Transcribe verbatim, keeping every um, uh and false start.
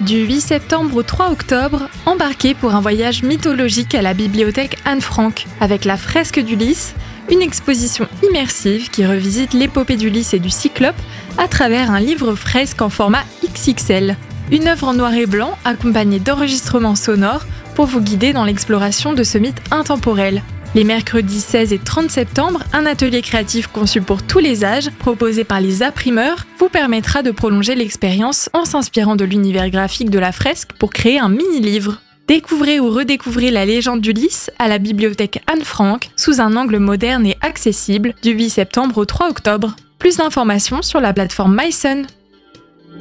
Du huit septembre au trois octobre, embarquez pour un voyage mythologique à la bibliothèque Anne Frank avec la fresque d'Ulysse, une exposition immersive qui revisite l'épopée d'Ulysse et du Cyclope à travers un livre-fresque en format X X L. Une œuvre en noir et blanc accompagnée d'enregistrements sonores pour vous guider dans l'exploration de ce mythe intemporel. Les mercredis seize et trente septembre, un atelier créatif conçu pour tous les âges, proposé par les imprimeurs, vous permettra de prolonger l'expérience en s'inspirant de l'univers graphique de la fresque pour créer un mini-livre. Découvrez ou redécouvrez la légende d'Ulysse à la bibliothèque Anne Frank sous un angle moderne et accessible du huit septembre au trois octobre. Plus d'informations sur la plateforme myson.